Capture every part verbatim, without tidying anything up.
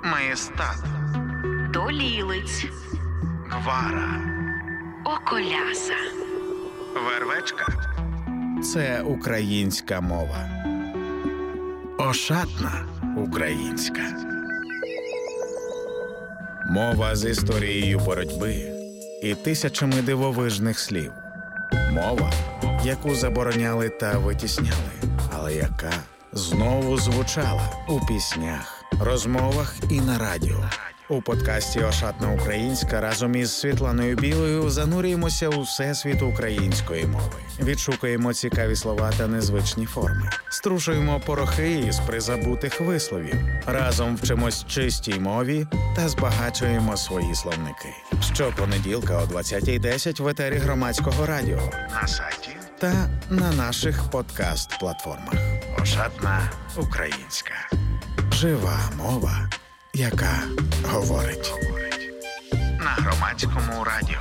Маєстат, Долілиць, Гвара, Околяса, Вервечка – це українська мова. Ошатна українська. Мова з історією боротьби і тисячами дивовижних слів. Мова, яку забороняли та витісняли, але яка знову звучала у піснях, розмовах і на радіо. У подкасті «Ошатна українська» разом із Світланою Білою занурюємося у всесвіт української мови. Відшукуємо цікаві слова та незвичні форми. Струшуємо порохи із призабутих висловів. Разом вчимось чистій мові та збагачуємо свої словники. Щопонеділка о двадцятій десять в етері Громадського радіо, на сайті та на наших подкаст-платформах. «Ошатна українська». Жива мова, яка говорить. На Громадському радіо.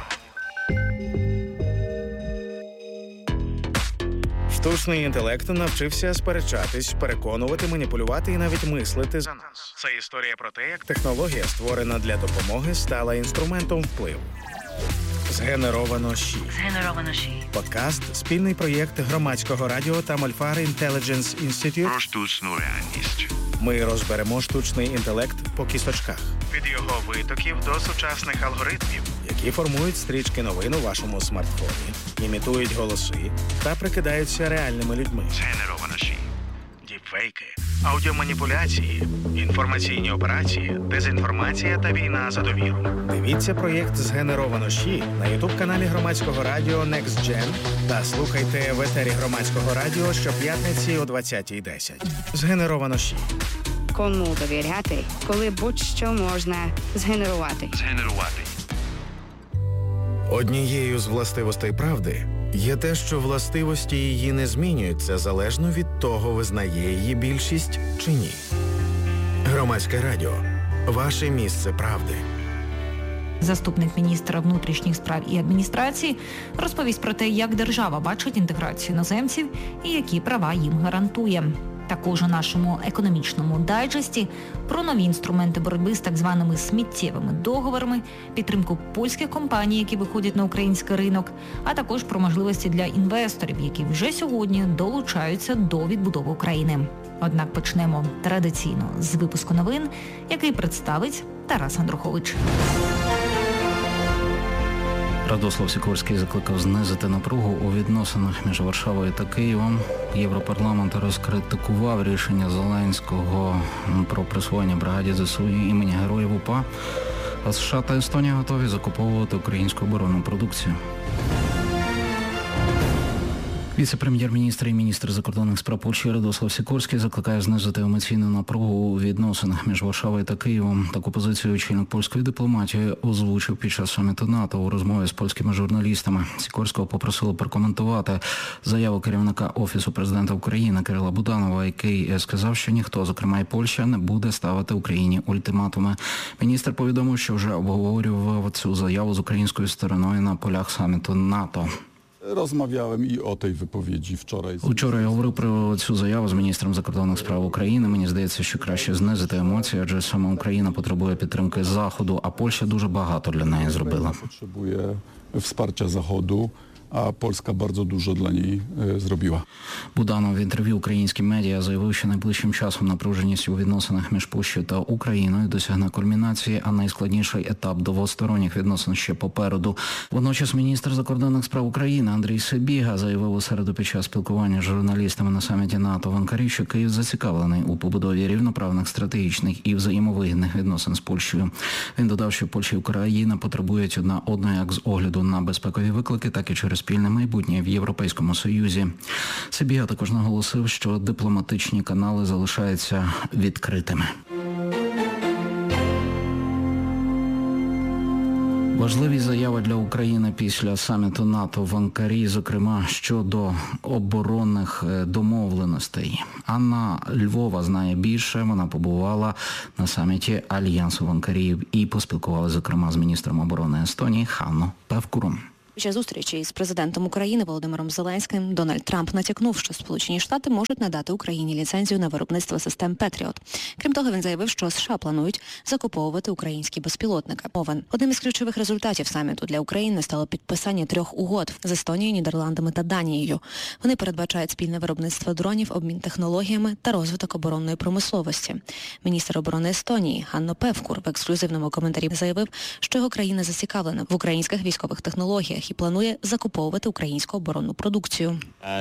Штучний інтелект навчився сперечатись, переконувати, маніпулювати і навіть мислити за нас. Це історія про те, як технологія, створена для допомоги, стала інструментом впливу. Згенеровано ЩІ. Згенеровано ЩІ. Подкаст – спільний проєкт Громадського радіо та Мольфар Intelligence Institute про штучну реальність. Ми розберемо штучний інтелект по кісточках. Від його витоків до сучасних алгоритмів, які формують стрічки новин у вашому смартфоні, імітують голоси та прикидаються реальними людьми. Згенеровано ЩІ. Діпфейки, аудіоманіпуляції, інформаційні операції, дезінформація та війна за довіру. Дивіться проєкт «Згенеровано ЩІ» на ютуб-каналі Громадського радіо Next Gen та слухайте в етері Громадського радіо щоп'ятниці о двадцятій десять. Згенеровано ЩІ. Кому довіряти, коли будь-що можна згенерувати? Згенерувати. Однією з властивостей правди є те, що властивості її не змінюються залежно від того, визнає її більшість чи ні. Громадське радіо. Ваше місце правди. Заступник міністра внутрішніх справ і адміністрації розповість про те, як держава бачить інтеграцію іноземців і які права їм гарантує. Також у нашому економічному дайджесті про нові інструменти боротьби з так званими сміттєвими договорами, підтримку польських компаній, які виходять на український ринок, а також про можливості для інвесторів, які вже сьогодні долучаються до відбудови України. Однак почнемо традиційно з випуску новин, який представить Тарас Андрухович. Радослав Сікорський закликав знизити напругу у відносинах між Варшавою та Києвом. Європарламент розкритикував рішення Зеленського про присвоєння бригаді ЗСУ імені Героїв УПА, а США та Естонія готові закуповувати українську оборонну продукцію. Віце-прем'єр-міністр і міністр закордонних справ Польщі Радослав Сікорський закликає знизити емоційну напругу у відносинах між Варшавою та Києвом. Таку позицію очільник польської дипломатії озвучив під час саміту НАТО у розмові з польськими журналістами. Сікорського попросили прокоментувати заяву керівника Офісу президента України Кирила Буданова, який сказав, що ніхто, зокрема і Польща, не буде ставити Україні ультиматуми. Міністр повідомив, що вже обговорював цю заяву з українською стороною на полях саміту НАТО. Розмовляłem і о tej wypowiedzi wczoraj. Учора я говорив про цю заяву з міністром закордонних справ України. Мені здається, що краще знизити емоції, адже саме Україна потребує підтримки Заходу, а Польща дуже багато для неї зробила. Потребує wsparcia Заходу, а Польська дуже дуже для неї зробила. Буданов в інтерв'ю українським медіа заявив, що найближчим часом напруженість у відносинах між Польщею та Україною досягне кульмінації, а найскладніший етап двосторонніх відносин ще попереду. Водночас міністр закордонних справ України Андрій Сибіга заявив у середу під час спілкування з журналістами на саміті НАТО в Анкарі, що Київ зацікавлений у побудові рівноправних, стратегічних і взаємовигідних відносин з Польщею. Він додав, що Польща і Україна потребують одна одної як з огляду на безпекові виклики, так і через спільне майбутнє в Європейському Союзі. Сибіга також наголосив, що дипломатичні канали залишаються відкритими. Важливі заяви для України після саміту НАТО в Анкарі, зокрема, щодо оборонних домовленостей. Анна Львова знає більше, вона побувала на саміті Альянсу в Анкарі і поспілкувалася, зокрема, з міністром оборони Естонії Ханну Певкуром. Під час зустрічі із президентом України Володимиром Зеленським Дональд Трамп натякнув, що Сполучені Штати можуть надати Україні ліцензію на виробництво систем Петріот. Крім того, він заявив, що США планують закуповувати українські безпілотники. Мовен. Одним із ключових результатів саміту для України стало підписання трьох угод з Естонією, Нідерландами та Данією. Вони передбачають спільне виробництво дронів, обмін технологіями та розвиток оборонної промисловості. Міністр оборони Естонії Ганно Певкур в ексклюзивному коментарі заявив, що його країна зацікавлена в українських військових технологіях і планує закуповувати українську оборонну продукцію.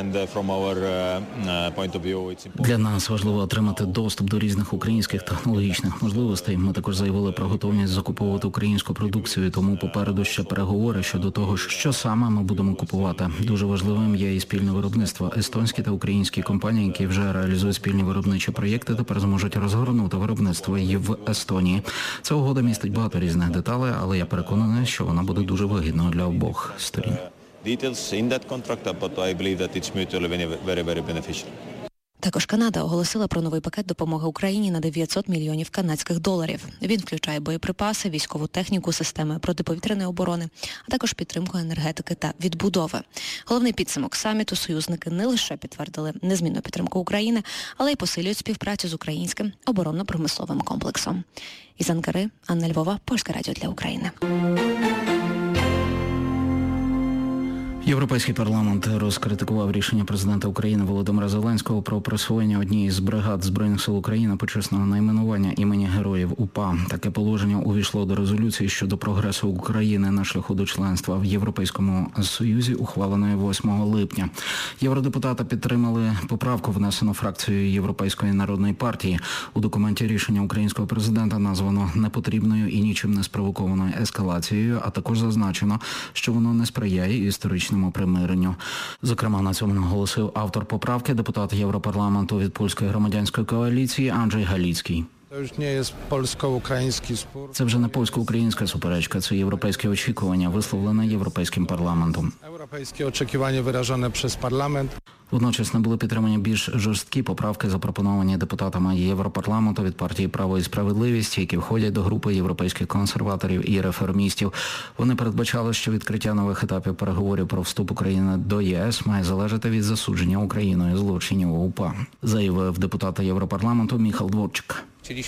Для нас важливо отримати доступ до різних українських технологічних можливостей. Ми також заявили про готовність закуповувати українську продукцію, тому попереду ще переговори щодо того, що саме ми будемо купувати. Дуже важливим є і спільне виробництво. Естонські та українські компанії, які вже реалізують спільні виробничі проєкти, тепер зможуть розгорнути виробництво і в Естонії. Ця угода містить багато різних деталей, але я переконаний, що вона буде дуже вигідною для обох сторін. Також Канада оголосила про новий пакет допомоги Україні на дев'ятсот мільйонів канадських доларів. Він включає боєприпаси, військову техніку, системи протиповітряної оборони, а також підтримку енергетики та відбудови. Головний підсумок саміту: союзники не лише підтвердили незмінну підтримку України, але й посилюють співпрацю з українським оборонно-промисловим комплексом. Із Анкари, Анна Львова, Польське радіо для України. Європейський парламент розкритикував рішення президента України Володимира Зеленського про присвоєння однієї з бригад Збройних сил України почесного найменування імені Героїв УПА. Таке положення увійшло до резолюції щодо прогресу України на шляху до членства в Європейському Союзі, ухваленої восьмого липня. Євродепутати підтримали поправку, внесену фракцією Європейської народної партії. У документі рішення українського президента названо непотрібною і нічим не спровокованою ескалацією, а також зазначено, що воно не сприяє історичному примиренню. Зокрема, на цьому наголосив автор поправки, депутат Європарламенту від Польської громадянської коаліції Анджей Галіцький. Це вже не польсько-українська суперечка, це європейське очікування, висловлене Європейським парламентом. Європейське очікування виражене через парламент. Водночас не були підтримані більш жорсткі поправки, запропоновані депутатами Європарламенту від партії «Право і справедливість», які входять до групи європейських консерваторів і реформістів. Вони передбачали, що відкриття нових етапів переговорів про вступ України до ЄС має залежати від засудження Україною злочинів УПА, заявив депутат Європарламенту Міхал Дворчик.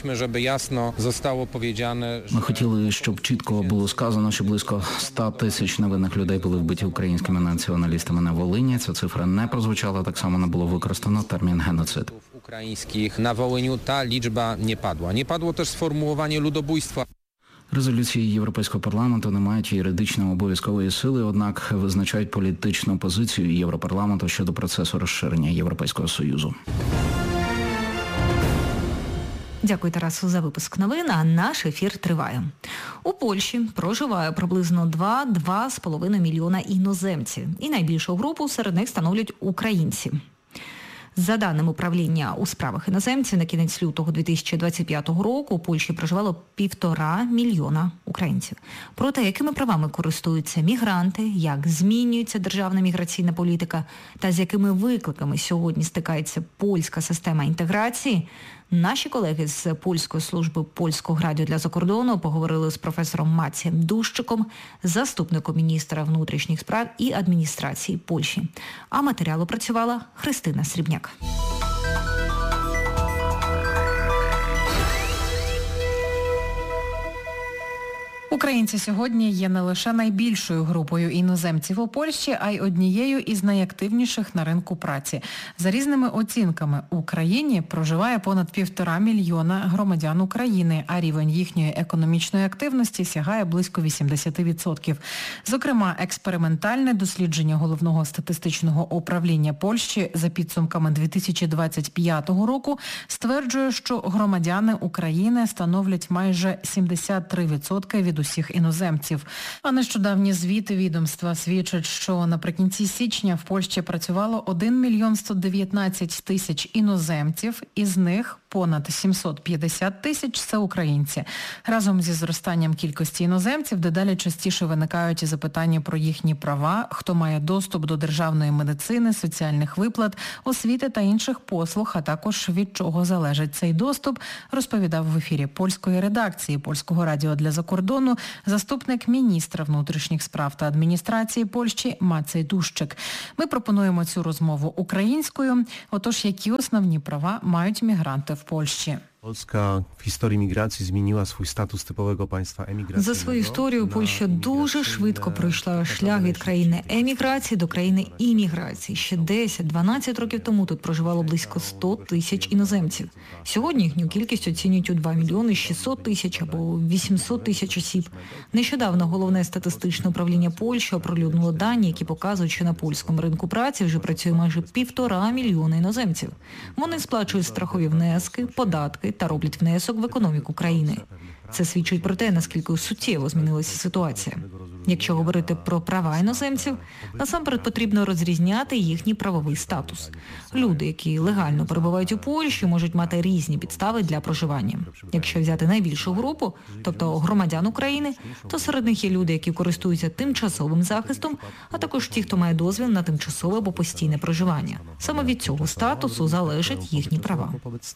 Ми хотіли, щоб чітко було сказано, що близько ста тисяч невинних людей були вбиті українськими націоналістами на Волині. Ця цифра не прозвучала, так само не було використано термін «геноцид». Українських на Волиню та лічба не падла. Не падло теж сформулювання людобойства. Резолюції Європейського парламенту не мають юридичної обов'язкової сили, однак визначають політичну позицію Європарламенту щодо процесу розширення Європейського Союзу. Дякую, Тарасу, за випуск новин, а наш ефір триває. У Польщі проживає приблизно два-два з половиною мільйона іноземців. І найбільшу групу серед них становлять українці. За даними управління у справах іноземців, на кінець лютого дві тисячі двадцять п'ятого року у Польщі проживало півтора мільйона українців. Про те, якими правами користуються мігранти, як змінюється державна міграційна політика та з якими викликами сьогодні стикається польська система інтеграції, наші колеги з Польської служби Польського радіо для закордону поговорили з професором Мацієм Дущиком, заступником міністра внутрішніх справ і адміністрації Польщі. А матеріал опрацювала Христина Срібняк. Українці сьогодні є не лише найбільшою групою іноземців у Польщі, а й однією із найактивніших на ринку праці. За різними оцінками, в Україні проживає понад півтора мільйона громадян України, а рівень їхньої економічної активності сягає близько вісімдесят відсотків. Зокрема, експериментальне дослідження Головного статистичного управління Польщі за підсумками дві тисячі двадцять п'ятого року стверджує, що громадяни України становлять майже сімдесят три відсотки від усіх іноземців. А нещодавні звіти відомства свідчать, що наприкінці січня в Польщі працювало один мільйон сто дев'ятнадцять тисяч іноземців, із них понад сімсот п'ятдесят тисяч – це українці. Разом зі зростанням кількості іноземців дедалі частіше виникають і запитання про їхні права, хто має доступ до державної медицини, соціальних виплат, освіти та інших послуг, а також від чого залежить цей доступ, розповідав в ефірі польської редакції Польського радіо для закордону заступник міністра внутрішніх справ та адміністрації Польщі Мацей Дущик. Ми пропонуємо цю розмову українською. Отож, які основні права мають мігранти в Польщі? Polska w historii migracji zmieniła swój status typowego państwa emigracyjnego. За свою історію Польща дуже швидко пройшла шлях від країни еміграції до країни імміграції. Ще десять-дванадцять років тому тут проживало близько сто тисяч іноземців. Сьогодні їхню кількість оцінюють у два мільйони шістсот тисяч або вісімсот тисяч осіб. Нещодавно Головне статистичне управління Польщі оприлюднило дані, які показують, що на польському ринку праці вже працює майже півтора мільйона іноземців. Вони сплачують страхові внески, податки та роблять внесок в економіку країни. Це свідчить про те, наскільки суттєво змінилася ситуація. Якщо говорити про права іноземців, насамперед потрібно розрізняти їхній правовий статус. Люди, які легально перебувають у Польщі, можуть мати різні підстави для проживання. Якщо взяти найбільшу групу, тобто громадян України, то серед них є люди, які користуються тимчасовим захистом, а також ті, хто має дозвіл на тимчасове або постійне проживання. Саме від цього статусу залежать їхні права.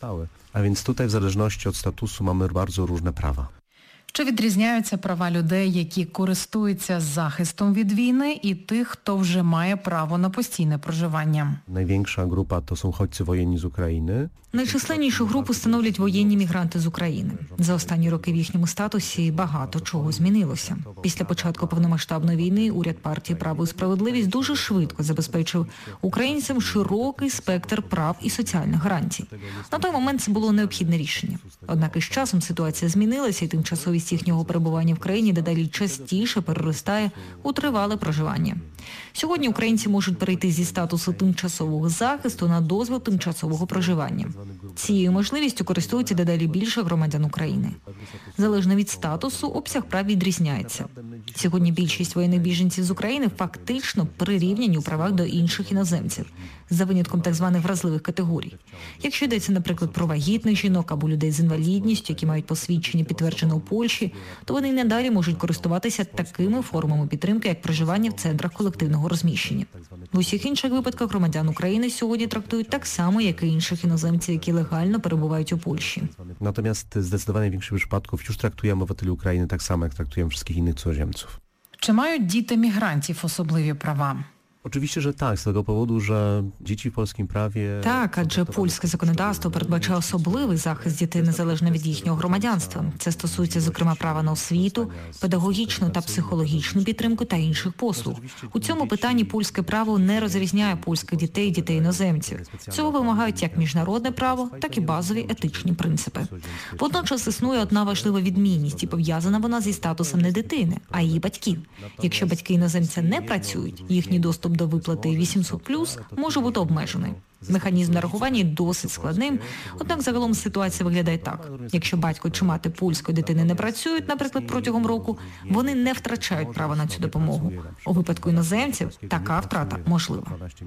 А więc tutaj w zależności od statusu mamy bardzo różne prawa. Чи відрізняються права людей, які користуються захистом від війни, і тих, хто вже має право на постійне проживання? Найwiększa grupa to są uchodźcy wojenni z Ukrainy. Найчисленнішу групу становлять воєнні мігранти з України. За останні роки в їхньому статусі багато чого змінилося. Після початку повномасштабної війни уряд партії «Право і справедливість» дуже швидко забезпечив українцям широкий спектр прав і соціальних гарантій. На той момент це було необхідне рішення. Однак із часом ситуація змінилася, і тимчасовість їхнього перебування в країні дедалі частіше переростає у тривале проживання. Сьогодні українці можуть перейти зі статусу тимчасового захисту на дозвіл тимчасового проживання. Цією можливістю користуються дедалі більше громадян України. Залежно від статусу, обсяг прав відрізняється. Сьогодні більшість воєнних біженців з України фактично прирівняні у правах до інших іноземців, за винятком так званих вразливих категорій. Якщо йдеться, наприклад, про вагітних жінок або людей з інвалідністю, які мають посвідчення, підтверджене у Польщі, то вони й надалі можуть користуватися такими формами підтримки, як проживання в центрах колективного розміщення. В усіх інших випадках громадян України сьогодні трактують так само, як і інших іноземців, які легально перебувають у Польщі. Natomiast zdecydowanie większość przypadków już traktujemy obywateli Ukrainy tak samo, jak traktujemy wszystkich innych cudzoziemców. Чи мають діти мігрантів особливі права? Oczywiście, że tak, z tego powodu, że dzieci w polskim prawie... Так, адже польське законодавство передбачає особливий захист дітей незалежно від їхнього громадянства. Це стосується, зокрема, права на освіту, педагогічну та психологічну підтримку та інших послуг. У цьому питанні польське право не розрізняє польських дітей і дітей іноземців. Цього вимагають як міжнародне право, так і базові етичні принципи. Водночас існує одна важлива відмінність, і пов'язана вона зі статусом не дитини, а її батьків. Якщо батьки іноземця не працюють, їхній доступ до виплати вісімсот плюс може бути обмежений. Механізм нарахування є досить складним, однак загалом ситуація виглядає так. Якщо батько чи мати польської дитини не працюють, наприклад, протягом року, вони не втрачають право на цю допомогу. У випадку іноземців така втрата можлива.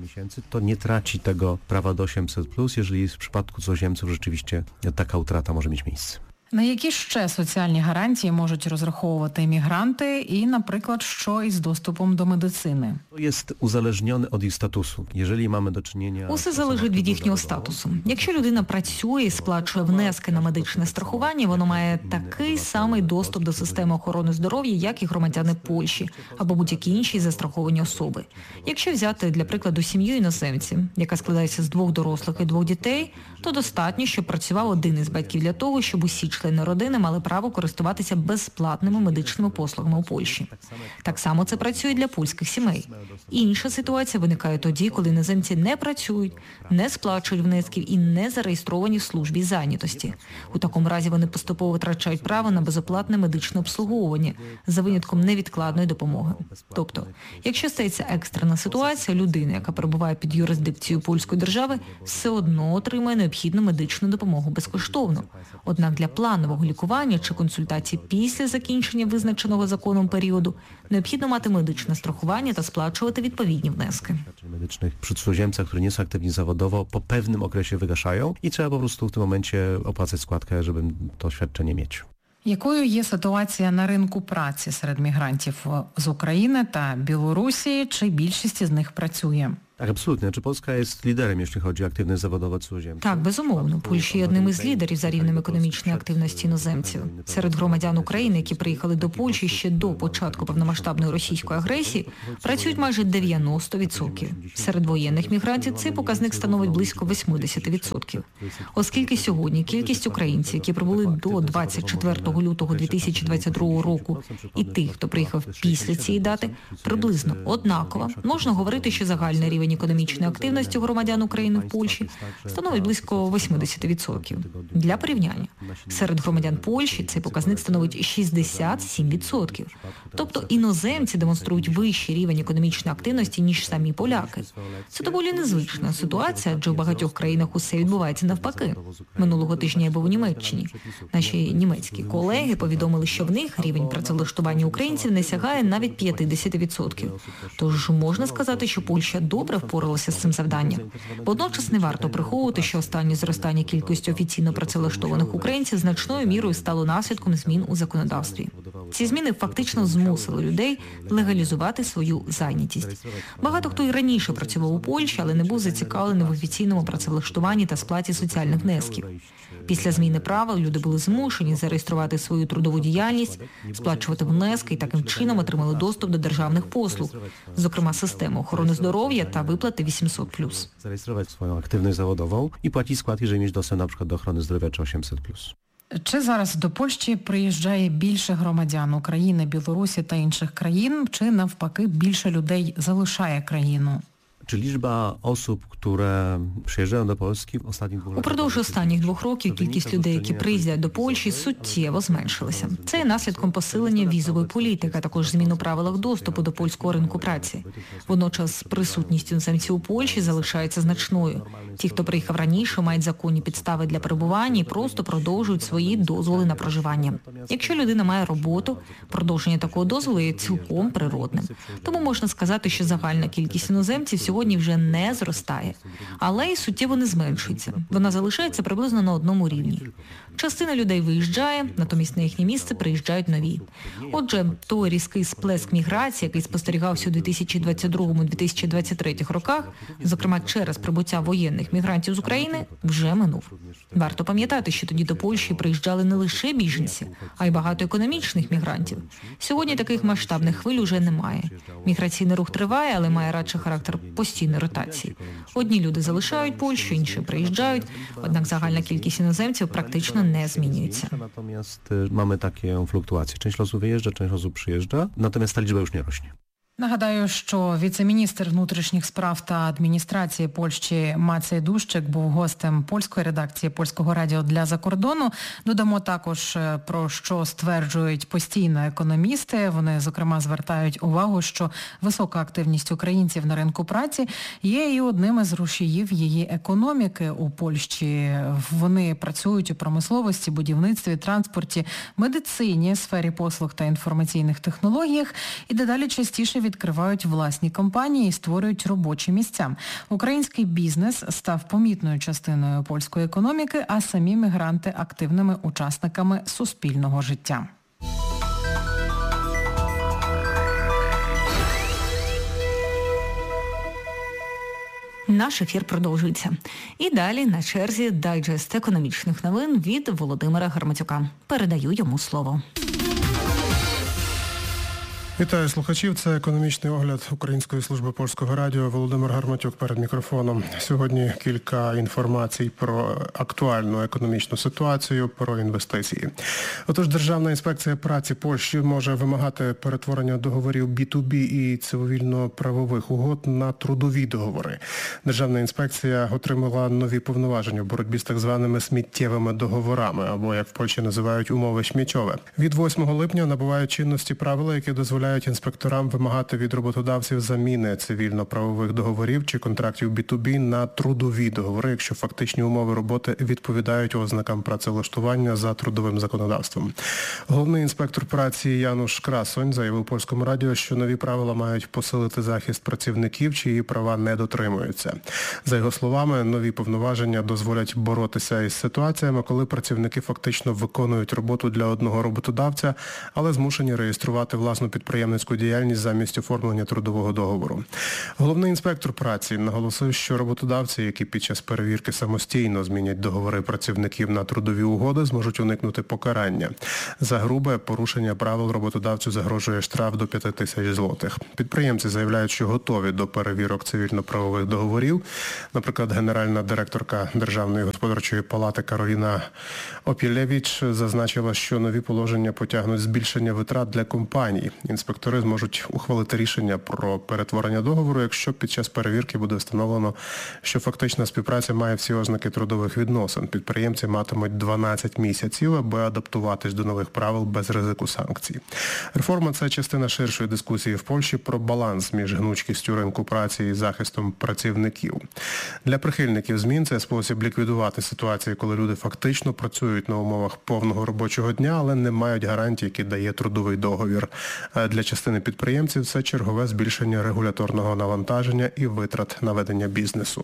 To nie traci tego prawa do osiemset plus, jeżeli w przypadku cudzoziemców rzeczywiście taka utrata może mieć miejsce. На які ще соціальні гарантії можуть розраховувати іммігранти і, наприклад, що із доступом до медицини? Jest uzależniony od ich statusu. Jeżeli mamy do czynienia... Усе залежить від їхнього статусу. Якщо людина працює і сплачує внески на медичне страхування, воно має такий самий доступ до системи охорони здоров'я, як і громадяни Польщі або будь-які інші застраховані особи. Якщо взяти, для прикладу, сім'ю іноземців, яка складається з двох дорослих і двох дітей, то достатньо, щоб працював один із батьків для того, щоб усі члени родини мали право користуватися безплатними медичними послугами у Польщі. Так само це працює для польських сімей. Інша ситуація виникає тоді, коли іноземці не працюють, не сплачують внесків і не зареєстровані в службі зайнятості. У такому разі вони поступово втрачають право на безоплатне медичне обслуговування за винятком невідкладної допомоги. Тобто, якщо стається екстрена ситуація, людина, яка перебуває під юрисдикцією польської держави, все одно отримує необхідну медичну допомогу безкоштовно. Однак для плану позапланового лікування чи консультацій після закінчення визначеного законом періоду, необхідно мати медичне страхування та сплачувати відповідні внески. Medycznych przy cudzoziemcach, którzy nie są aktywni zawodowo, po pewnym okresie wygaszają i trzeba po prostu w tym momencie opłacać składkę, żeby to świadczenie mieć. Якою є ситуація на ринку праці серед мігрантів з України та Білорусі? Чи більшість з них працює? Tak, absolutnie. Czy Polska jest liderem, jeśli chodzi o aktywność zawodową cudzoziemców? Так, безумовно. Польща є одним із лідерів за рівнем економічної активності іноземців. Серед громадян України, які приїхали до Польщі ще до початку повномасштабної російської агресії, працюють майже дев'яносто відсотків. Серед воєнних мігрантів цей показник становить близько вісімдесят відсотків. Оскільки сьогодні кількість українців, які прибули до двадцять четвертого лютого дві тисячі двадцять другого року, і тих, хто приїхав після цієї дати, приблизно однакова, можна говорити, що загальний рівень економічної активності громадян України в Польщі становить близько вісімдесят відсотків. Для порівняння, серед громадян Польщі цей показник становить шістдесят сім відсотків. Тобто іноземці демонструють вищий рівень економічної активності, ніж самі поляки. Це доволі незвична ситуація, адже в багатьох країнах усе відбувається навпаки. Минулого тижня я був у Німеччині. Наші німецькі колеги повідомили, що в них рівень працевлаштування українців не сягає навіть п'ятдесят відсотків. Тож можна сказати, що Польща добре впоралася з цим завданням. Водночас не варто приховувати, що останнє зростання кількості офіційно працевлаштованих українців значною мірою стало наслідком змін у законодавстві. Ці зміни фактично змусили людей легалізувати свою зайнятість. Багато хто і раніше працював у Польщі, але не був зацікавлений в офіційному працевлаштуванні та сплаті соціальних внесків. Після зміни правил люди були змушені зареєструвати свою трудову діяльність, сплачувати внески і таким чином отримали доступ до державних послуг, зокрема системи охорони здоров'я та виплати вісімсот плюс. Zarejestrować swoją aktywność zawodową i płacić składki, żeby mieć dostęp na przykład do ochrony zdrowia czy osiemset plus. Чи зараз до Польщі приїжджає більше громадян України, Білорусі та інших країн, чи навпаки більше людей залишає країну? Czy liczba osób, które przyjeżdżają do Polski w ostatnich dwóch latach... Упродовж останніх двох років кількість людей, які приїздять до Польщі, суттєво зменшилася. Це є наслідком посилення візової політики, а також змін у правилах доступу до польського ринку праці. Водночас присутність іноземців у Польщі залишається значною. Ті, хто приїхав раніше, мають законні підстави для перебування і просто продовжують свої дозволи на проживання. Якщо людина має роботу, продовження такого дозволу є цілком природним. Тому можна сказати, що загальна кількість іноземців сьогодні вже не зростає, але й суттєво не зменшується. Вона залишається приблизно на одному рівні. Частина людей виїжджає, натомість на їхнє місце приїжджають нові. Отже, той різкий сплеск міграції, який спостерігався у дві тисячі двадцять другому - дві тисячі двадцять третьому роках, зокрема через прибуття воєнних мігрантів з України, вже минув. Варто пам'ятати, що тоді до Польщі приїжджали не лише біженці, а й багато економічних мігрантів. Сьогодні таких масштабних хвиль уже немає. Міграційний рух триває, але має радше характер постійної ротації. Одні люди залишають Польщу, інші приїжджають, однак загальна кількість іноземців практично не змінюється. Natomiast mamy takie fluktuacje. Część osób wyjeżdża, część osób przyjeżdża, natomiast ta liczba już nie rośnie. Нагадаю, що віце-міністр внутрішніх справ та адміністрації Польщі Мацей Дущик був гостем польської редакції Польського радіо для закордону. Додамо також, про що стверджують постійно економісти. Вони, зокрема, звертають увагу, що висока активність українців на ринку праці є і одним із рушіїв її економіки у Польщі. Вони працюють у промисловості, будівництві, транспорті, медицині, сфері послуг та інформаційних технологіях і дедалі частіше відкривають власні компанії і створюють робочі місця. Український бізнес став помітною частиною польської економіки, а самі мігранти – активними учасниками суспільного життя. Наш ефір продовжується. І далі на черзі дайджест економічних новин від Володимира Гарматюка. Передаю йому слово. Вітаю слухачів, це економічний огляд Української служби Польського радіо. Володимир Гарматюк перед мікрофоном. Сьогодні кілька інформацій про актуальну економічну ситуацію, про інвестиції. Отож, Державна інспекція праці Польщі може вимагати перетворення договорів бі ту бі і цивільно-правових угод на трудові договори. Державна інспекція отримала нові повноваження в боротьбі з так званими сміттєвими договорами, або, як в Польщі називають, умови śmieciowe. Від восьмого липня набувають чинності правила, які дозволяють дозволяють інспекторам вимагати від роботодавців заміни цивільно-правових договорів чи контрактів бі ту бі на трудові договори, якщо фактичні умови роботи відповідають ознакам працевлаштування за трудовим законодавством. Головний інспектор праці Януш Красонь заявив Польському радіо, що нові правила мають посилити захист працівників, чиї права не дотримуються. За його словами, нові повноваження дозволять боротися із ситуаціями, коли працівники фактично виконують роботу для одного роботодавця, але змушені реєструвати власну підприємницьку діяльність замість оформлення трудового договору. Головний інспектор праці наголосив, що роботодавці, які під час перевірки самостійно змінять договори працівників на трудові угоди, зможуть уникнути покарання. За грубе порушення правил роботодавцю загрожує штраф до п'яти тисяч злотих. Підприємці заявляють, що готові до перевірок цивільно-правових договорів. Наприклад, генеральна директорка Державної господарчої палати Кароліна Опілєвіч зазначила, що нові положення потягнуть збільшення витрат для компаній. Інспектори зможуть ухвалити рішення про перетворення договору, якщо під час перевірки буде встановлено, що фактична співпраця має всі ознаки трудових відносин. Підприємці матимуть дванадцять місяців, аби адаптуватись до нових правил без ризику санкцій. Реформа – це частина ширшої дискусії в Польщі про баланс між гнучкістю ринку праці і захистом працівників. Для прихильників змін це спосіб ліквідувати ситуації, коли люди фактично працюють на умовах повного робочого дня, але не мають гарантій, які дає трудовий договір. Для частини підприємців це чергове збільшення регуляторного навантаження і витрат на ведення бізнесу.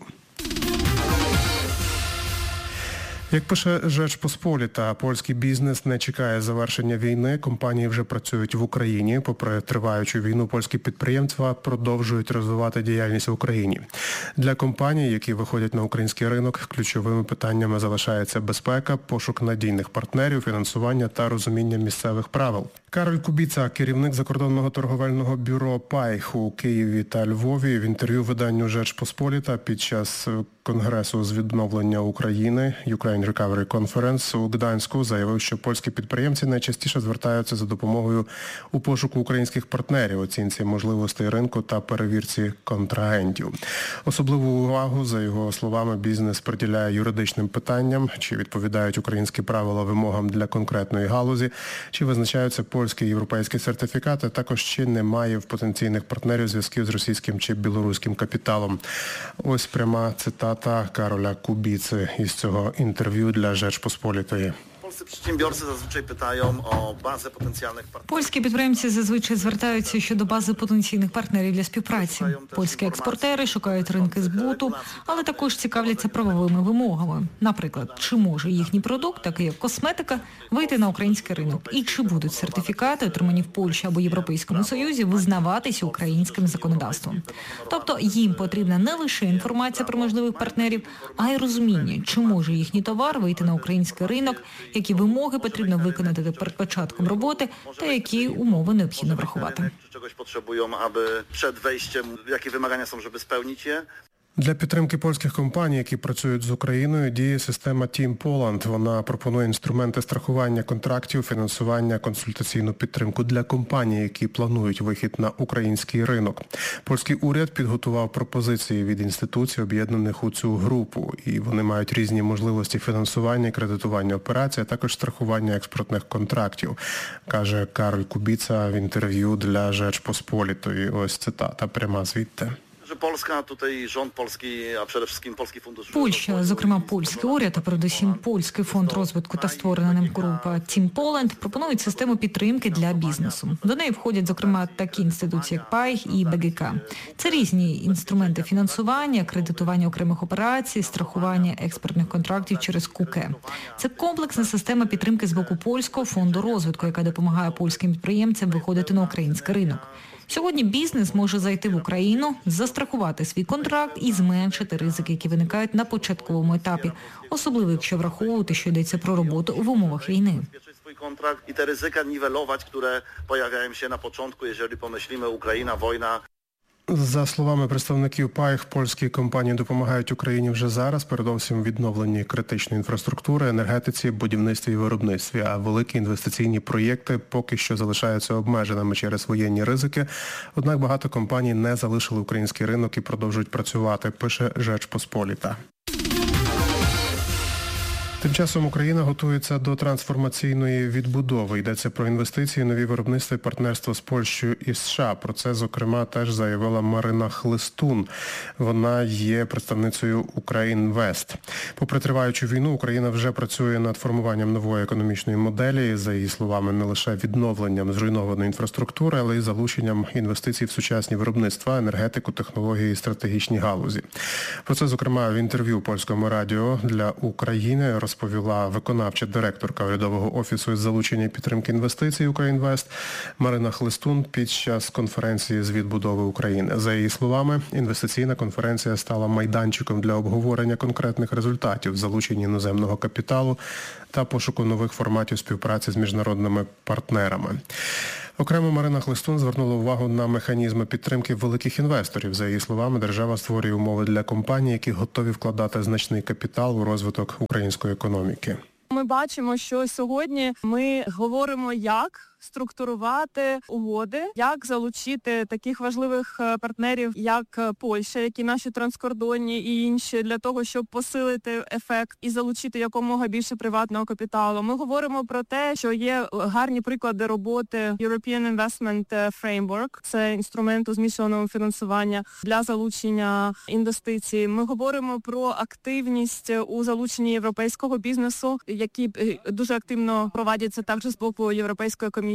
Як пише Rzeczpospolita, польський бізнес не чекає завершення війни. Компанії вже працюють в Україні. Попри триваючу війну, польські підприємства продовжують розвивати діяльність в Україні. Для компаній, які виходять на український ринок, ключовими питаннями залишається безпека, пошук надійних партнерів, фінансування та розуміння місцевих правил. Кароль Кубіца, керівник закордонного торговельного бюро «Пайх» у Києві та Львові, в інтерв'ю виданню «Rzeczpospolita» під час Конгресу з відновлення України Ukraine Recovery Conference у Гданську заявив, що польські підприємці найчастіше звертаються за допомогою у пошуку українських партнерів, оцінці можливостей ринку та перевірці контрагентів. Особливу увагу, за його словами, бізнес приділяє юридичним питанням, чи відповідають українські правила вимогам для конкретної галузі, чи визначаються польські і європейські сертифікати, також чи немає в потенційних партнерів зв'язків з російським чи білоруським капіталом. Ось пряма цитата Кароля Кубіци із цього інтерв'ю для Rzeczpospolitej. Przedsiębiorcy zazwyczaj pytają o bazę potencjalnych partnerów. Польські підприємці зазвичай звертаються щодо бази потенційних партнерів для співпраці. Польські експортери шукають ринки збуту, але також цікавляться правовими вимогами. Наприклад, чи може їхній продукт, такий як косметика, вийти на український ринок? І чи будуть сертифікати, отримані в Польщі або Європейському Союзі, визнаватися українським законодавством? Тобто їм потрібна не лише інформація про можливих партнерів, а й розуміння, чи може їхній товар вийти на український ринок, які вимоги потрібно виконати перед початком роботи та які умови необхідно врахувати. Czegoś potrzebują, aby przed wejściem, jakie wymagania są, żeby spełnić je. Для підтримки польських компаній, які працюють з Україною, діє система Team Poland. Вона пропонує інструменти страхування контрактів, фінансування, консультаційну підтримку для компаній, які планують вихід на український ринок. Польський уряд підготував пропозиції від інституцій, об'єднаних у цю групу, і вони мають різні можливості фінансування і кредитування операцій, а також страхування експортних контрактів, каже Кароль Кубіца в інтерв'ю для Rzeczpospolitej. Ось цитата пряма звідти. Polska, tutaj rząd polski, a przede wszystkim Polski Fundusz... Польща, зокрема польський уряд, а передусім Польський фонд розвитку та створена ним група Team Poland, пропонують систему підтримки для бізнесу. До неї входять, зокрема, такі інституції, як Пайх і Бе Ге Ка. Це різні інструменти фінансування, кредитування окремих операцій, страхування експортних контрактів через КУКЕ. Це комплексна система підтримки з боку Польського фонду розвитку, яка допомагає польським підприємцям виходити на український ринок. Сьогодні бізнес може зайти в Україну, застрахувати свій контракт і зменшити ризики, які виникають на початковому етапі, особливо якщо враховувати, що йдеться про роботу в умовах війни. Swój kontrakt i te ryzyka niwelować, które pojawiają się na początku, jeżeli pomyślimy Ukraina, wojna. За словами представників Пайх, польські компанії допомагають Україні вже зараз, передовсім відновленні критичної інфраструктури, енергетиці, будівництві і виробництві, а великі інвестиційні проєкти поки що залишаються обмеженими через воєнні ризики. Однак багато компаній не залишили український ринок і продовжують працювати, пише Rzeczpospolita. Тим часом Україна готується до трансформаційної відбудови. Йдеться про інвестиції, нові виробництва і партнерство з Польщею і США. Про це, зокрема, теж заявила Марина Хлистун. Вона є представницею «Укрінвест». Попри триваючу війну, Україна вже працює над формуванням нової економічної моделі. За її словами, не лише відновленням зруйнованої інфраструктури, але й залученням інвестицій в сучасні виробництва, енергетику, технології і стратегічні галузі. Про це, зокрема, в інтерв'ю Польському радіо для України розповіла виконавча директорка урядового офісу із залучення і підтримки інвестицій «Укрінвест» Марина Хлистун під час конференції з відбудови України. За її словами, інвестиційна конференція стала майданчиком для обговорення конкретних результатів, залучення іноземного капіталу та пошуку нових форматів співпраці з міжнародними партнерами. Окремо Марина Хлистун звернула увагу на механізми підтримки великих інвесторів. За її словами, держава створює умови для компаній, які готові вкладати значний капітал у розвиток української економіки. Ми бачимо, що сьогодні ми говоримо, як структурувати угоди, як залучити таких важливих партнерів, як Польща, які наші транскордонні і інші, для того, щоб посилити ефект і залучити якомога більше приватного капіталу. Ми говоримо про те, що є гарні приклади роботи European Investment Framework, це інструмент змішаного фінансування для залучення інвестицій. Ми говоримо про активність у залученні європейського бізнесу, які дуже активно проводяться також з боку Європейської комісії.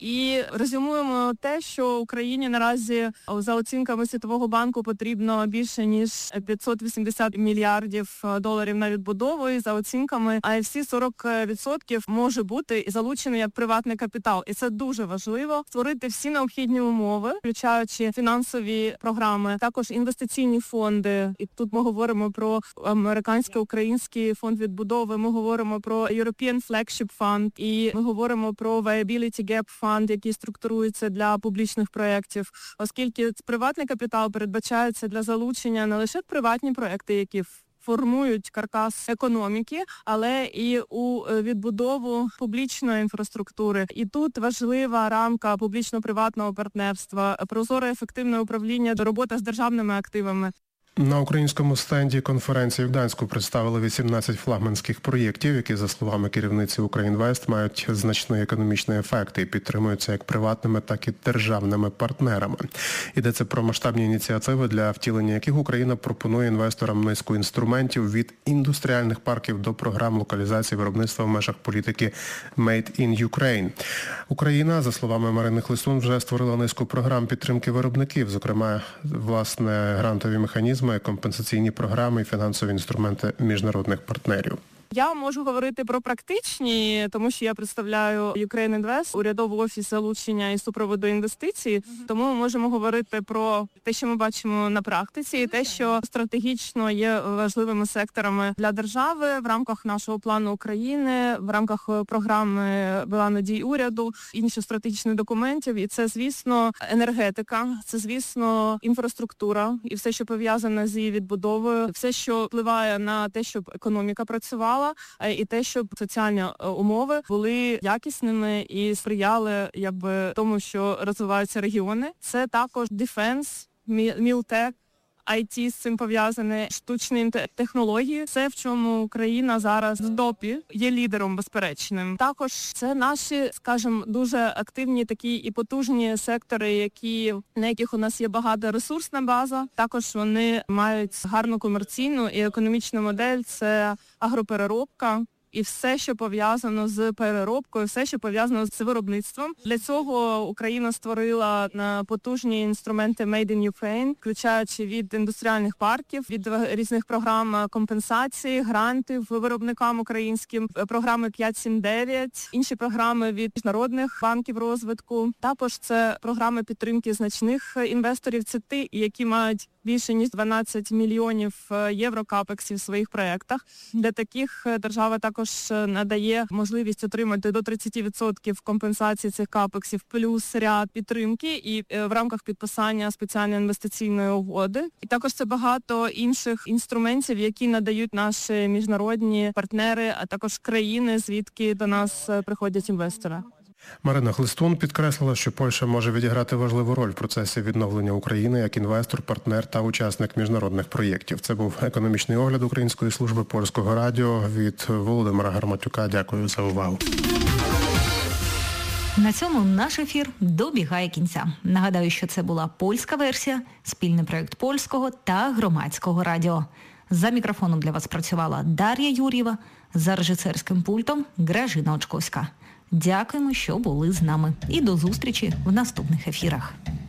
І резюмуємо те, що Україні наразі за оцінками Світового банку потрібно більше ніж п'ятсот вісімдесят мільярдів доларів на відбудову. І за оцінками, а всі сорок відсотків може бути залучений як приватний капітал. І це дуже важливо. Створити всі необхідні умови, включаючи фінансові програми, також інвестиційні фонди. І тут ми говоримо про американсько-український фонд відбудови, ми говоримо про European Flagship Fund і ми говоримо про Viability Gap Fund, який структурується для публічних проєктів, оскільки приватний капітал передбачається для залучення не лише приватні проєкти, які формують каркас економіки, але і у відбудову публічної інфраструктури. І тут важлива рамка публічно-приватного партнерства, прозоре ефективне управління, робота з державними активами. На українському стенді конференції в Гданську представили вісімнадцять флагманських проєктів, які, за словами керівниці «Укрінвест», мають значний економічний ефект і підтримуються як приватними, так і державними партнерами. Йдеться про масштабні ініціативи, для втілення яких Україна пропонує інвесторам низку інструментів від індустріальних парків до програм локалізації виробництва в межах політики «Made in Ukraine». Україна, за словами Марини Хлистун, вже створила низку програм підтримки виробників, зокрема, власне, грантові механізми, компенсаційні програми і фінансові інструменти міжнародних партнерів. Я можу говорити про практичні, тому що я представляю «Укрінвест», урядовий офіс залучення і супроводу інвестицій, тому ми можемо говорити про те, що ми бачимо на практиці, і те, що стратегічно є важливими секторами для держави в рамках нашого плану України, в рамках програми «Плану дій уряду», інших стратегічних документів. І це, звісно, енергетика, це, звісно, інфраструктура і все, що пов'язане з її відбудовою, все, що впливає на те, щоб економіка працювала, і те, щоб соціальні умови були якісними і сприяли якби тому, що розвиваються регіони. Це також дефенс, мілтек, ай ті з цим пов'язане, штучні технології. Це в чому Україна зараз в топі, є лідером безперечним. Також це наші, скажімо, дуже активні такі і потужні сектори, які, на яких у нас є багата ресурсна база. Також вони мають гарну комерційну і економічну модель. Це агропереробка. І все, що пов'язано з переробкою, все, що пов'язано з виробництвом. Для цього Україна створила потужні інструменти Made in Ukraine, включаючи від індустріальних парків, від різних програм компенсації, грантів виробникам українським, програми п'ять сім дев'ять, інші програми від міжнародних банків розвитку. Також це програми підтримки значних інвесторів, це ті, які мають більше ніж дванадцять мільйонів євро капексів в своїх проєктах. Для таких держава також надає можливість отримати до тридцять відсотків компенсації цих капексів, плюс ряд підтримки і в рамках підписання спеціальної інвестиційної угоди. І також це багато інших інструментів, які надають наші міжнародні партнери, а також країни, звідки до нас приходять інвестори. Марина Хлистун підкреслила, що Польща може відіграти важливу роль в процесі відновлення України як інвестор, партнер та учасник міжнародних проєктів. Це був економічний огляд Української служби Польського радіо від Володимира Гарматюка. Дякую за увагу. На цьому наш ефір добігає кінця. Нагадаю, що це була польська версія, спільний проєкт Польського та Громадського радіо. За мікрофоном для вас працювала Дар'я Юр'єва, за режисерським пультом Гражина Очковська. Дякуємо, що були з нами. І до зустрічі в наступних ефірах.